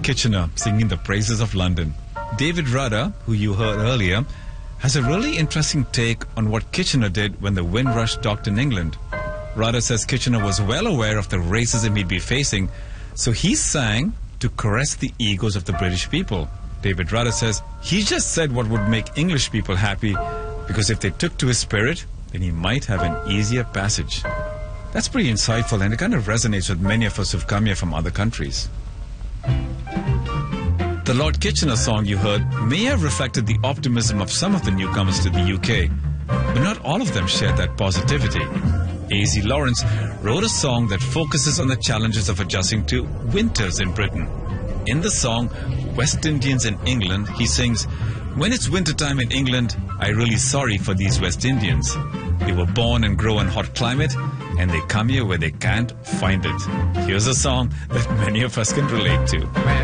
Kitchener singing the praises of London. David Rudder, who you heard earlier, has a really interesting take on what Kitchener did when the Windrush docked in England. Rudder says Kitchener was well aware of the racism he'd be facing, so he sang to caress the egos of the British people. David Rudder says he just said what would make English people happy, because if they took to his spirit, then he might have an easier passage. That's pretty insightful, and it kind of resonates with many of us who've come here from other countries. The Lord Kitchener song you heard may have reflected the optimism of some of the newcomers to the UK, but not all of them shared that positivity. A.Z. Lawrence wrote a song that focuses on the challenges of adjusting to winters in Britain. In the song, West Indians in England, he sings, "When it's wintertime in England, I'm really sorry for these West Indians. They were born and grow in hot climate, and they come here where they can't find it." Here's a song that many of us can relate to.